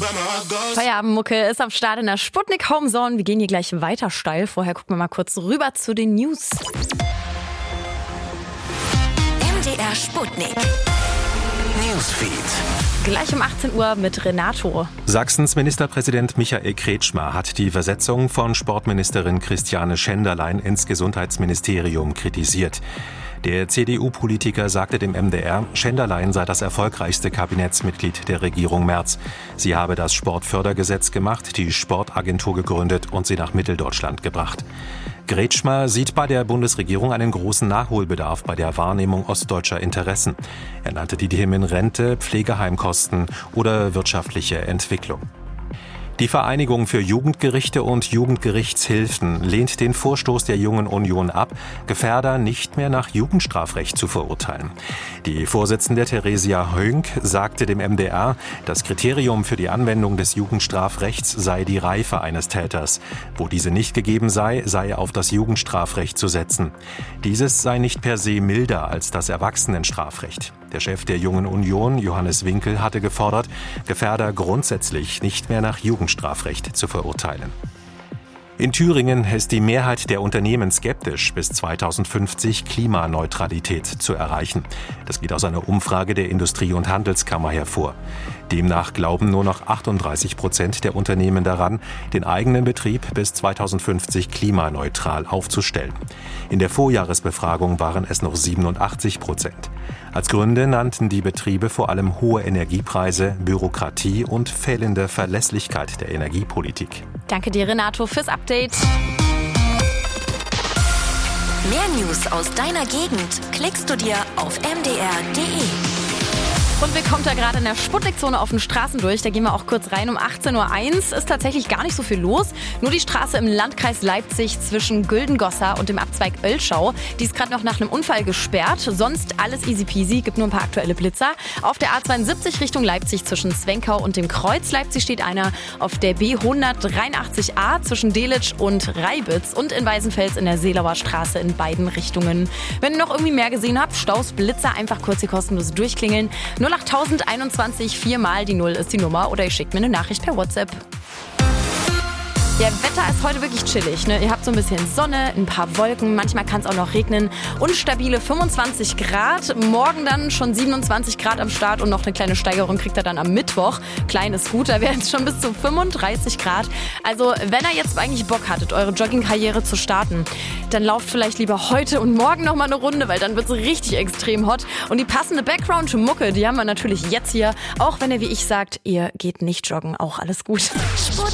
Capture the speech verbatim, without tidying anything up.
Feierabendmucke ist am Start in der Sputnik Homezone. Wir gehen hier gleich weiter steil. Vorher gucken wir mal kurz rüber zu den News. M D R Sputnik Newsfeed. Gleich um achtzehn Uhr mit Renato. Sachsens Ministerpräsident Michael Kretschmer hat die Versetzung von Sportministerin Christiane Schenderlein ins Gesundheitsministerium kritisiert. Der C D U-Politiker sagte dem M D R, Schenderlein sei das erfolgreichste Kabinettsmitglied der Regierung Merz. Sie habe das Sportfördergesetz gemacht, die Sportagentur gegründet und sie nach Mitteldeutschland gebracht. Kretschmer sieht bei der Bundesregierung einen großen Nachholbedarf bei der Wahrnehmung ostdeutscher Interessen. Er nannte die Themen Rente, Pflegeheimkosten oder wirtschaftliche Entwicklung. Die Vereinigung für Jugendgerichte und Jugendgerichtshilfen lehnt den Vorstoß der Jungen Union ab, Gefährder nicht mehr nach Jugendstrafrecht zu verurteilen. Die Vorsitzende Theresia Höhnk sagte dem M D R, das Kriterium für die Anwendung des Jugendstrafrechts sei die Reife eines Täters. Wo diese nicht gegeben sei, sei auf das Jugendstrafrecht zu setzen. Dieses sei nicht per se milder als das Erwachsenenstrafrecht. Der Chef der Jungen Union, Johannes Winkel, hatte gefordert, Gefährder grundsätzlich nicht mehr nach Jugendstrafrecht zu verurteilen. In Thüringen ist die Mehrheit der Unternehmen skeptisch, bis zweitausendfünfzig Klimaneutralität zu erreichen. Das geht aus einer Umfrage der Industrie- und Handelskammer hervor. Demnach glauben nur noch achtunddreißig Prozent der Unternehmen daran, den eigenen Betrieb bis zweitausendfünfzig klimaneutral aufzustellen. In der Vorjahresbefragung waren es noch siebenundachtzig Prozent. Als Gründe nannten die Betriebe vor allem hohe Energiepreise, Bürokratie und fehlende Verlässlichkeit der Energiepolitik. Danke dir, Renato, fürs Update. Mehr News aus deiner Gegend klickst du dir auf m d r punkt d e. Und wir kommen da gerade in der Sputnik-Zone auf den Straßen durch. Da gehen wir auch kurz rein um achtzehn Uhr eins. Ist tatsächlich gar nicht so viel los. Nur die Straße im Landkreis Leipzig zwischen Güldengossa und dem Abzweig Oelschau. Die ist gerade noch nach einem Unfall gesperrt. Sonst alles easy peasy. Gibt nur ein paar aktuelle Blitzer. Auf der A zweiundsiebzig Richtung Leipzig zwischen Zwenkau und dem Kreuz Leipzig steht einer. Auf der B hundertdreiundachtzig a zwischen Delitzsch und Reibitz. Und in Weißenfels in der Seelauer Straße in beiden Richtungen. Wenn ihr noch irgendwie mehr gesehen habt, Staus, Blitzer, einfach kurz hier kostenlos durchklingeln. null acht einundzwanzig, viermal die Null ist die Nummer oder ihr schickt mir eine Nachricht per WhatsApp. Ja, Wetter ist heute wirklich chillig, ne? Ihr habt so ein bisschen Sonne, ein paar Wolken, manchmal kann es auch noch regnen. Unstabile fünfundzwanzig Grad, morgen dann schon siebenundzwanzig Grad am Start und noch eine kleine Steigerung kriegt er dann am Mittwoch. Klein ist gut, da wären es schon bis zu fünfunddreißig Grad. Also wenn ihr jetzt eigentlich Bock hattet, eure Joggingkarriere zu starten, dann lauft vielleicht lieber heute und morgen noch mal eine Runde, weil dann wird es richtig extrem hot. Und die passende Background-Mucke, die haben wir natürlich jetzt hier. Auch wenn ihr wie ich sagt, ihr geht nicht joggen, auch alles gut. Sputnik